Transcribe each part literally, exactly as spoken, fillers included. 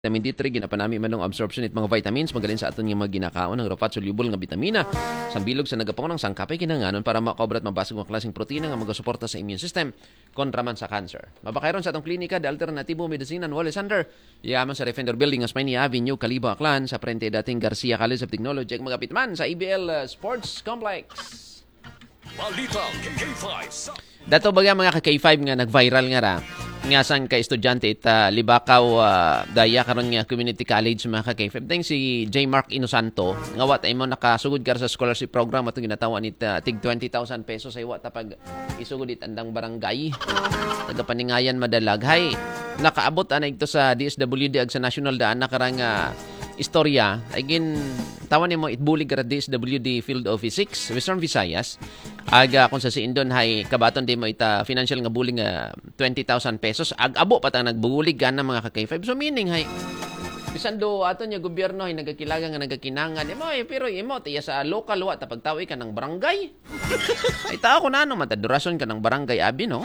Vitamin D three ginapanami manong absorption it mga vitamins magaling sa aton nga mga ginakaon ng rapat soluble nga bitamina sa bilog sa nagapong ng sangkapay kinahanglan para makobrat mabasag mga klaseng protina nga magasuporta sa immune system kontra man sa cancer. Mabakayron sa atong klinika de Alternatibo Medicina Nuevo Alexander yaman sa Defender Building as Maynila Avenue Calibo Aklan sa frente dating Garcia College of Technology ug magapit man sa I B L uh, Sports Complex. Balita K K five. Dato baga mga ka-K five nga nag-viral nga ra nga sang ka estudyante it uh, Libakaw uh, daya karon nga community college mga ka-K five teng si J. Mark Inosanto nga wat ay mo nakasugod kar sa scholarship program ato ginatawan it uh, tig twenty thousand pesos ay wat pag isugod it andang barangay tagapaningayan madalag hay nakaabot anay ito sa D S W D ag sa national daan na karang uh, istorya agin tawan nimo itbulig kar D S W D Field Office six Western Visayas aga kung sa si Indon hay kabaton di mo ita financial nga bulig nga twenty thousand pesos ag abo pa ta nagbulig gana mga ka-K five so meaning hay bisan do ato nya gobyerno hay nagakilaga nga nagakinangan imo eh, pero imo tiya sa local wa ta pagtawi ka ng barangay ay tao ko na ano matadurason ka ng barangay abi no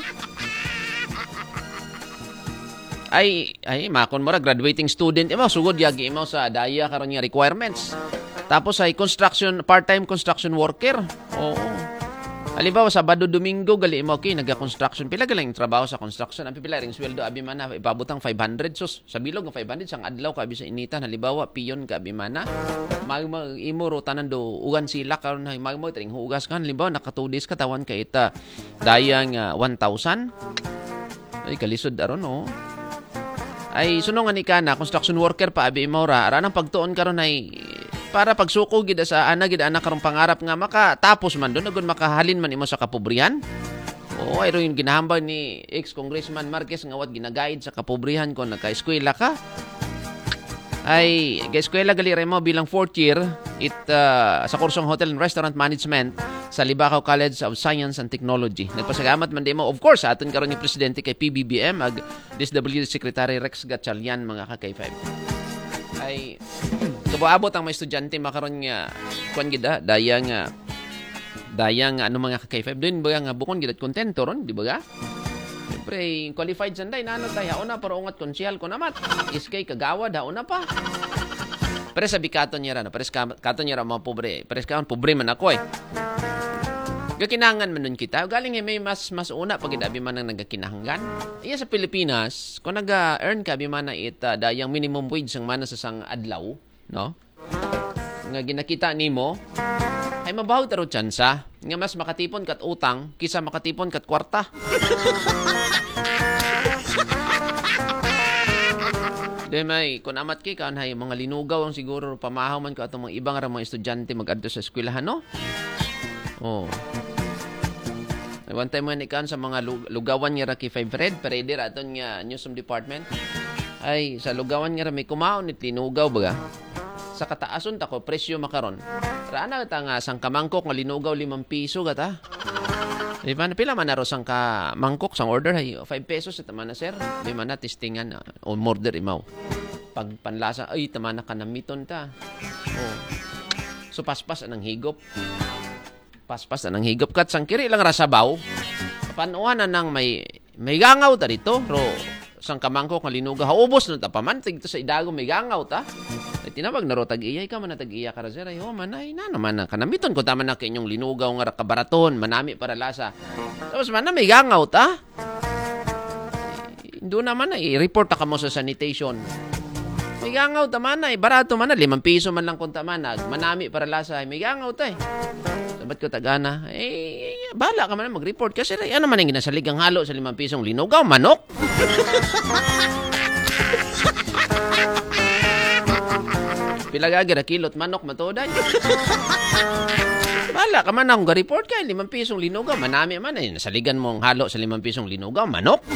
ay ay makon mo ra graduating student imo sugod yagi imo sa daya karon nga requirements tapos ay construction part-time construction worker oo halimbawa Sabado Domingo gali mo okay naga-construction pila galing trabaho sa construction ang pipila ring sweldo abi man na ipabutang five hundred sus sa bilog nga five hundred sang adlaw ka abi sa initan halimbawa piyon ka abi man na mag imo ro tanan do ugan sila karon hay mag mo tring hugas kan halimbawa naka two days katawan ka ita dayang uh, one thousand ay kalisod aron no ay sunongan ni kana construction worker pa abi mo ra ara nang pagtuon karon ay para pagsuko gid sa ana gid ana karong pangarap nga makatapos man doon agon makahalin man imo sa kapobrihan. Oo, ay ron ginahambal ni ex-congressman Marquez nga wat ginagaid sa kapobrihan kon naka-eskwela ka. Ay, ga-eskwela gali mo bilang fourth year it uh, sa kursong Hotel and Restaurant Management sa Libakaw College of Science and Technology. Nagpasalamat man dimo of course sa aton karon ni presidente kay P B B M ag D S W D Secretary Rex Gatchalian mga ka-K five. Ay kabuabot ang mga estudyante makaron nga kuan gid daya nga daya nga ano mga ka-K five din ba nga bukon gid kontento ron di ba ga siyempre qualified sanday nano tayo una pero ungat konsyal ko namat iskay kagawa da una pa pero sabi katon niya ra pero katon niya ra mga pobre pero katon pobre man ako eh gakinangan man nun kita galing may mas mas una pag abi man nang nagakinahanglan iya sa Pilipinas kung naga-earn ka abi man na it uh, dayang minimum wage sang mana sa sang adlaw no nga ginakita nimo ay mabaw taro tsansa nga mas makatipon kat utang kisa makatipon kat kwarta de may kun amat kay kan hay mga linugaw ang siguro pamahaw man ko atong mga ibang ra mga estudyante mag-adto sa eskwelahan no oh one time man ikan sa mga lugawan nga ra kay five red parede ra aton nga newsroom department ay sa lugawan nga ra may kumaon it linugaw baga sa kataason ta ko presyo makaron rana ta nga sang kamangkok nga linugaw limang piso gata di ba pila man naro sang ka mangkok sang order hay five pesos ita man na sir di man na testingan o order imaw pag panlasa ay tama na kanamiton ta oh so paspas anang higop paspas anang higop kat sang kiri lang rasabaw panuan na nang may may gangaw ta dito ro sang kamangkok nga linugaw haubos na ta paman tigto sa idago may gangaw ta ay tinawag na ro tag-iyay ka man na tag-iya ka ra sir ay ho man ay na naman na kanamiton ko tama na kay inyong linugaw nga kabaraton manami para lasa tapos man na may gangaw ta indo naman na i-report ta kamo sa sanitation may gangaw ta man ay barato man na limang piso man lang kun ta man manami para lasa ay may gangaw ta eh sabat ko tagana eh bala ka man mag-report kasi ano man ang ginasaligang halo sa limang pisong linugaw manok pilagagira kilot manok matoday bala ka man akong ga-report kay limang pisong linugaw manami man ay nasaligan mong halo sa limang pisong linugaw manok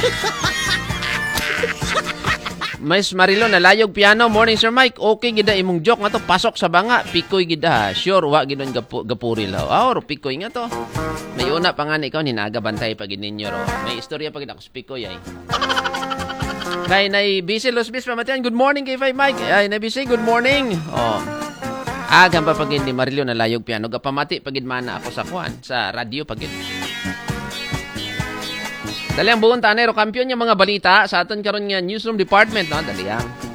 Miss Marilo nalayog piano morning Sir Mike okay gida imong joke nga to pasok sa banga pikoy gida sure wa gidon gapu, gapuri law ah ro pikoy nga to may una pa nga ikaw ninaga bantay pag ninyo ro may istorya pag ako pikoy ay kay nay busy Los Bis pamatian good morning kay five Mike ay nay busy good morning oh agam pa pag ni Marilo nalayog piano gapamati pagid mana ako sa kwan sa radio pagid Dali ang buong tanero, kampiyon yung mga balita sa aton karon nga newsroom department, no? Dali ang.